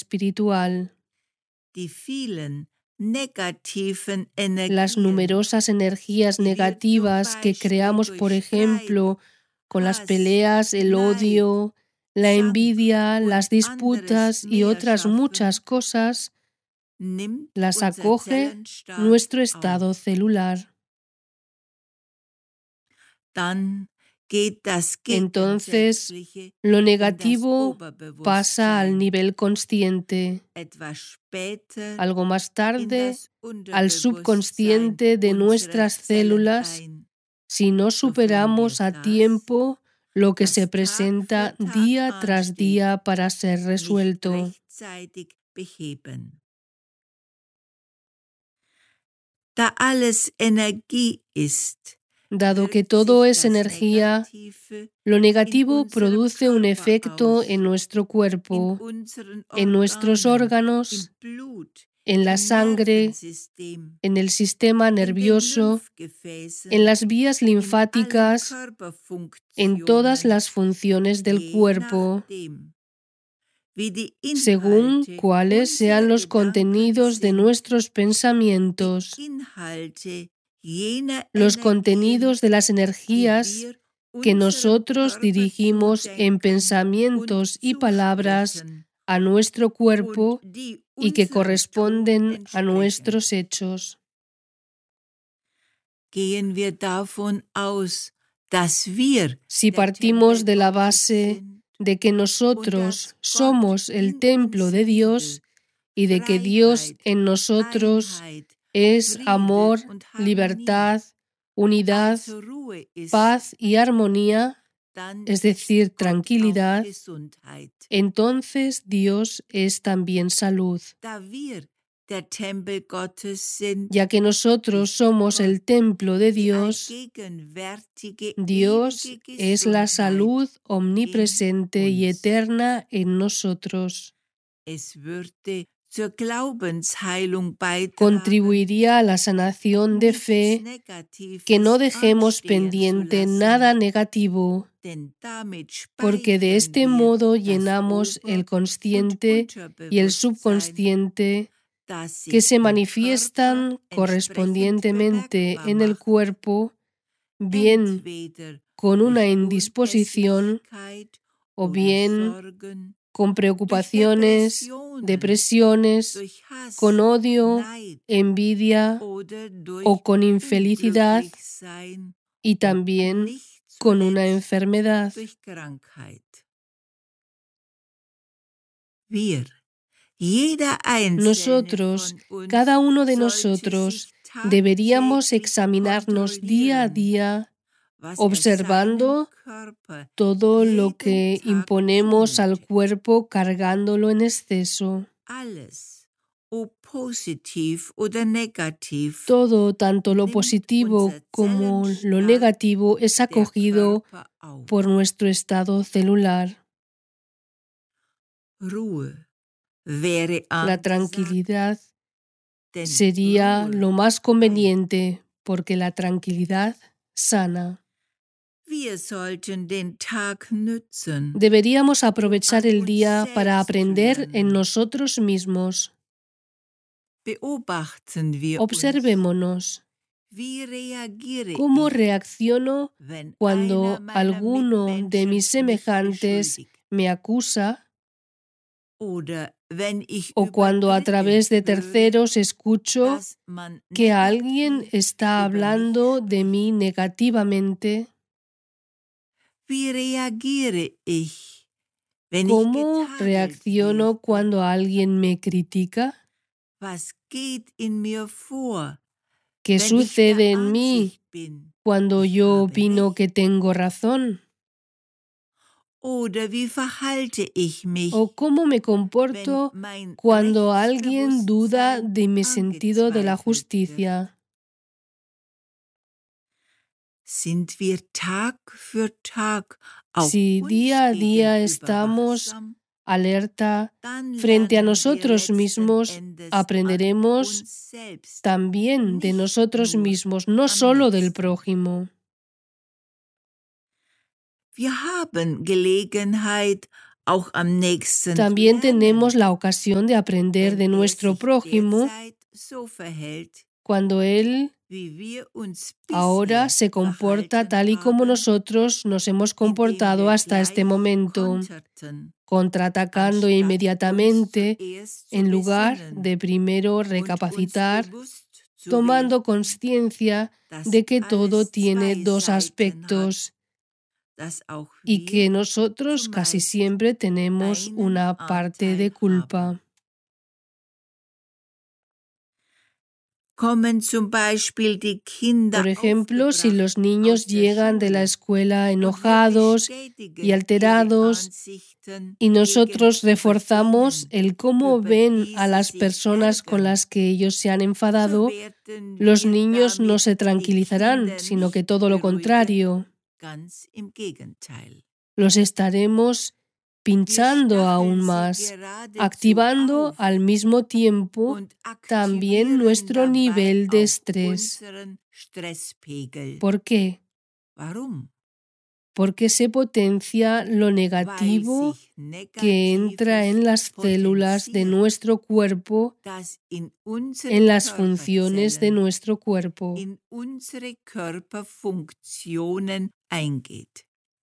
espiritual. Die vielen negativen Las Energien, numerosas energías negativas que creamos, por ejemplo, con las peleas, el odio, la envidia, las disputas y otras muchas cosas, nimmt las unser acoge Zellenstaat nuestro estado auf. celular. Dann geht das Entonces, Gegensätzliche lo in das negativo pasa al Oberbewusstsein, nivel consciente, etwas später algo más in tarde das al Unterbewusstsein subconsciente de nuestras unserer células, Zellen ein, si no sofern wir superamos a das, tiempo lo que was se Tag presenta für Tag día tras ansteht, día para ser nicht resuelto. rechtzeitig beheben. Da alles Energie ist, Dado que wirkt todo sich es das energía, Negative lo in negativo unserem produce un Körper efecto aus, en nuestro in cuerpo, unseren en nuestros Organen, im órganos, Blut, en la im sangre, Nervensystem, en el sistema in den nervioso, en Lymphgefäßen, las vías in allen linfáticas, en todas Körperfunktionen, las funciones del je cuerpo, nachdem, wie die según Inhalte cuáles sean unserer los Gedanken contenidos de sind, nuestros die pensamientos, Inhalte jener los Energien, contenidos de las die energías wir que unserem nosotros Körper dirigimos en zudenken und pensamientos y palabras zusprechen a nuestro und cuerpo die y que unserem Tun corresponden a entsprechen. nuestros hechos. Gehen wir davon aus, dass wir Si der partimos Tempel de la Gottes base sind de que und nosotros dass Gott somos el in templo uns de Dios wiegelt, y de que Dios Freiheit, en nosotros Einheit, es Friede amor, und Harmonie, libertad, unidad, also Ruhe ist, paz y armonía, dann es ist decir, Gott auch tranquilidad, Gesundheit. entonces Dios es también salud. Da wir der Tempel Gottes sind, Ya que nosotros ist somos el Gott templo de die Dios, allgegenwärtige, Dios ewige es la Gesundheit salud in omnipresente y uns. eterna en nosotros. Es würde zur Glaubensheilung beitragen, Contribuiría a la sanación de nichts fe, que no Negatives dejemos anstehen zu pendiente lassen, nada negativo, denn damit porque de speichern este wir modo das llenamos Ober- el und consciente y el Unterbewusstsein, subconsciente das que sich se im manifiestan Körper entsprechend correspondientemente bemerkbar en el macht, cuerpo, bien entweder con una durch indisposición Unpässlichkeit o oder bien Sorgen, con durch preocupaciones, Depressionen, depresiones, durch Hass, con odio, Neid envidia oder durch o con infelicidad Unglücklichsein y und también nicht con una zuletzt enfermedad. durch Krankheit. Wir, jeder einzelne Nosotros, von uns, cada uno de sollte nosotros, sich deberíamos tagtäglich examinarnos día a kontrollieren, día, was observando seinem Körper todo lo jeden que Tag imponemos al zumutet. cuerpo cargándolo en exceso. Alles, ob positiv oder negativ, Todo, tanto lo nimmt positivo unser como lo Zellenstaat, negativo, es der acogido Körper auf. por nuestro estado celular. Ruhe wäre La angesagt, tranquilidad denn sería Ruhe lo más heilt. conveniente, porque la tranquilidad sana. Wir sollten den Tag nützen, Deberíamos um aprovechar an el uns día para selbst zu aprender en lernen. nosotros mismos. Beobachten wir uns. Observémonos. Wie reagiere ¿Cómo ich, reacciono wenn cuando einer meiner alguno de Mitmenschen mis mich semejantes beschuldigt? me acusa Oder wenn ich o über cuando a Dritte través de höre, terceros escucho dass man que alguien negativ está über mich hablando de spricht? mí negativamente? Wie reagiere ich, wenn ich ¿Cómo getadelt reacciono werde? cuando alguien me critica? Was geht in mir vor, ¿Qué wenn ich der sucede en mí Ansicht bin, cuando ich yo habe opino que recht? tengo razón? Oder wie verhalte ich mich, ¿O cómo me wenn comporto mein cuando alguien duda Rechtsbewusstsein de mi sentido de la angezweifelt wird? justicia? Sind wir Tag für Tag auch Si uns día a día gegenüber estamos wachsam, alerta dann frente a lernen wir nosotros letzten mismos, Endes an aprenderemos uns selbst, también de nicht nosotros nur mismos, no am solo del Nächsten. prójimo. Wir haben Gelegenheit, auch am nächsten También lernen, tenemos la ocasión de aprender wenn de nuestro sich prójimo derzeit so verhält, cuando él wie wir uns ahora bisher se comporta verhalten tal y como haben, nosotros nos hemos indem comportado wir hasta este gleich momento, konterten, contraatacando anstatt uns inmediatamente zuerst zu en lugar besinnen de primero und uns recapacitar, bewusst zu tomando werden, conciencia dass de que todo alles tiene zwei dos Seiten aspectos hat, dass auch y wir que nosotros casi zumeist siempre tenemos einen una parte de Anteil culpa. haben. Kommen zum Beispiel die Kinder Por ejemplo, si aufgebracht los niños aus der llegan de la Schule escuela und wir enojados y bestätigen ihre alterados Ansichten y nosotros gegenüber reforzamos denen, el cómo über ven die a sie las sich personas con ärgern, las que ellos se han so enfadado, werden los wir niños no damit se die tranquilizarán, Kinder sino que nicht todo lo beruhigen, contrario, ganz im Gegenteil. los estaremos Wir pinchando aún stacheln sie más, geradezu activando auf al mismo tiempo und también aktivieren nuestro dabei nivel de auch estrés. unseren Stresspegel. ¿Por qué? Warum? Porque se potencia lo Weil negativo sich que entra en Negatives las células de potenziert, nuestro cuerpo, das in unsere en las funciones de Körperzellen, nuestro cuerpo. in unsere Körperfunktionen eingeht.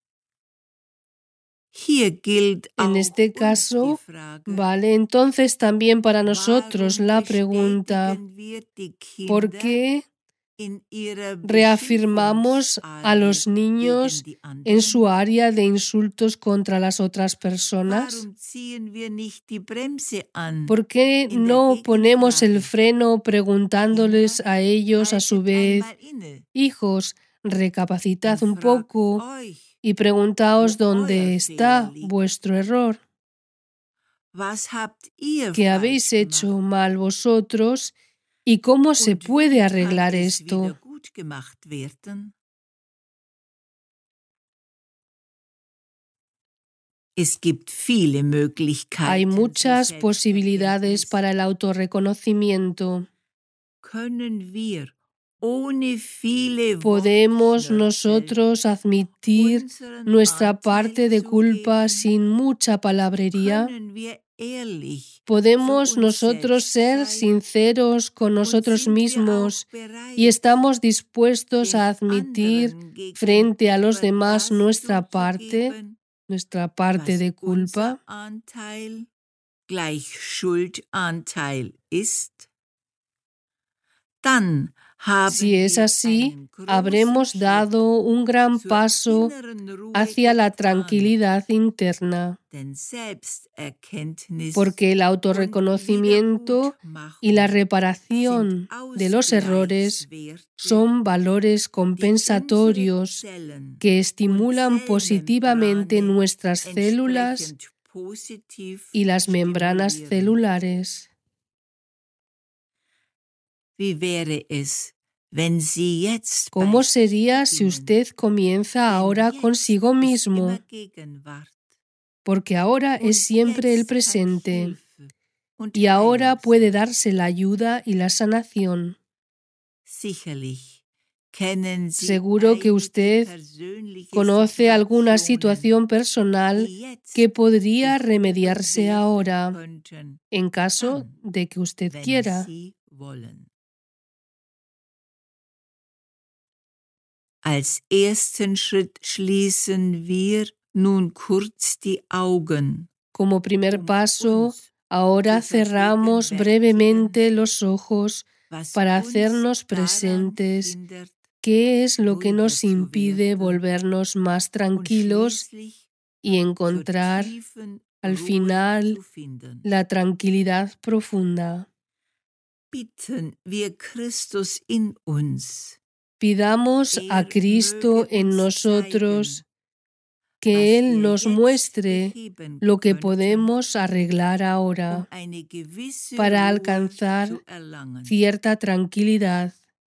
Hier gilt En auch este uns die caso, Frage, vale entonces también para nosotros warum la pregunta, bestätigen wir die ¿por Kinder qué in ihrer reafirmamos a Beschimpfungsarie los niños gegen die en su anderen? área de insultos contra las otras personas? Warum ziehen wir nicht die Bremse an ¿Por qué in der no ponemos el Gegenfrage? freno preguntándoles Kinder, a ellos a su haltet vez, einmal inne hijos, recapacitad und un fragt poco euch, y preguntaos wo euer dónde Fehler está liegt. vuestro error? Was habt ihr ¿Qué falsch habéis hecho gemacht? mal vosotros y cómo se Und puede wie kann arreglar es esto? wieder gut gemacht werden? Es gibt viele Hay Möglichkeiten zur muchas posibilidades Selbsterkenntnis. para el autorreconocimiento. Können wir ohne viele Podemos Wortschnörkel nosotros admitir unseren nuestra parte Anteil de culpa zugeben? sin mucha palabrería. Können wir ehrlich zu Podemos uns nosotros selbst ser sein? sinceros con Und nosotros sind wir auch mismos y bereit, estamos dispuestos a den admitir anderen frente a los gegenüber demás das nuestra parte zuzugeben, de was unser culpa? Anteil gleich Schuldanteil ist? Dann haben Si es wir así, einen großen habremos Schritt dado un gran zur paso inneren Ruhe hacia la getan, tranquilidad interna, denn Selbsterkenntnis porque el und autorreconocimiento y la Wiedergutmachung sind reparación de los errores Ausgleichswerte, son valores die unsere compensatorios Zellen que und estimulan positivamente Zellmembrane nuestras células entsprechend positiv y las membranas stimulieren. celulares. Wie wäre es, wenn Sie jetzt bei ¿Cómo sich sería si beginnen? usted comienza Denn ahora jetzt consigo ist mismo? immer Gegenwart Porque ahora es und siempre el jetzt kann presente Hilfe und y ahora Heilung puede sein. darse la ayuda y la sanación. Sicherlich kennen Sie Seguro que einige usted persönliche conoce alguna Situationen, situación personal die jetzt que podría behoben remediarse werden ahora, könnten, en caso dann, de que usted wenn quiera. Sie wollen. Als ersten Schritt schließen wir nun kurz die Augen, Como primer paso, uns ahora zu cerramos vergegenwärtigen, brevemente los ojos was para uns hacernos daran presentes hindert, qué es lo que ruhiger nos zu impide werden volvernos más und tranquilos schließlich y zur encontrar tiefen al Ruhe final zu finden. la tranquilidad profunda. Bitten wir Christus in uns. Pidamos a Cristo Möge en uns nosotros zeigen, que was Él wir nos jetzt muestre beheben lo que könnten, podemos arreglar ahora eine gewisse para Ruhe alcanzar zu erlangen. cierta tranquilidad.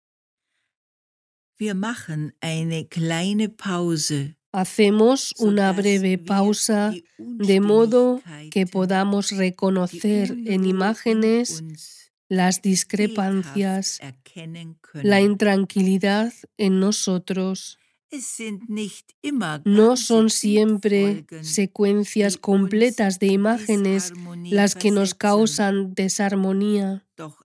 Wir machen eine kleine Pause, Hacemos una sodass breve wir pausa die de modo que Unstimmigkeiten, podamos die reconocer en Unruhe in imágenes uns las bildhaft discrepancias, erkennen la können. intranquilidad en nosotros. No son siempre secuencias completas de imágenes las que nos causan desarmonía,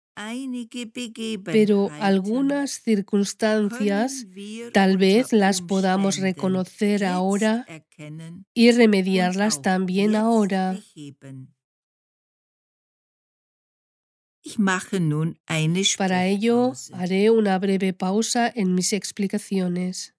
pero algunas circunstancias tal vez las podamos reconocer ahora y remediarlas también ahora. Para ello, haré una breve pausa en mis explicaciones.